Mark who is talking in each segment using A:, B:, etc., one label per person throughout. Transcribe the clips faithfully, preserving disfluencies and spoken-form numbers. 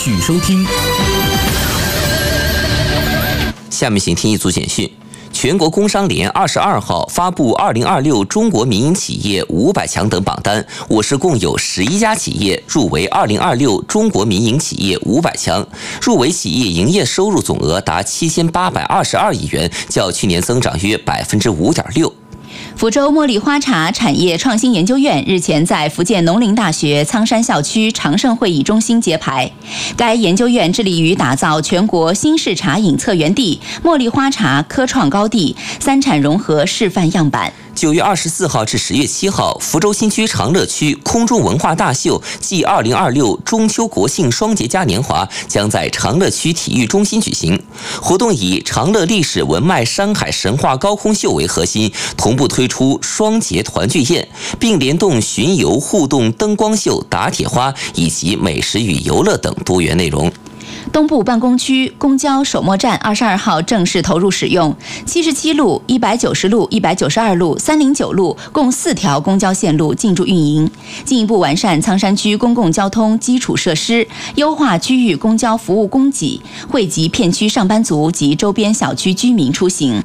A: 续收听。
B: 下面请听一组简讯。全国工商联二十二号发布二零二六中国民营企业五百强等榜单，我市共有十一家企业入围二零二六中国民营企业五百强，入围企业营业收入总额达七千八百二十二亿元，较去年增长约百分之五点六。
C: 福州茉莉花茶产业创新研究院日前在福建农林大学苍山校区常盛会议中心揭牌。该研究院致力于打造全国新式茶饮策源地、茉莉花茶科创高地、三产融合示范样板。
B: 九月二十四号至十月七号，福州新区长乐区空中文化大秀暨二零二六中秋国庆双节嘉年华将在长乐区体育中心举行。活动以长乐历史文脉山海神话高空秀为核心，同步推出双节团聚宴，并联动巡游互动灯光秀、打铁花以及美食与游乐等多元内容。
C: 东部办公区公交首末站二十二号正式投入使用，七十七路、一百九十路、一百九十二路、三零九路共四条公交线路进驻运营，进一步完善苍山区公共交通基础设施，优化区域公交服务供给，惠及片区上班族及周边小区居民出行。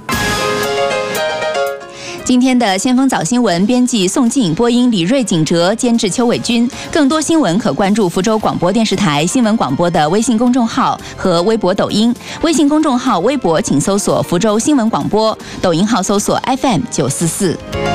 C: 今天的先锋早新闻编辑宋静，播音李瑞、景哲，监制邱伟军。更多新闻可关注福州广播电视台新闻广播的微信公众号和微博、抖音。微信公众号、微博请搜索福州新闻广播，抖音号搜索 F M 九四四。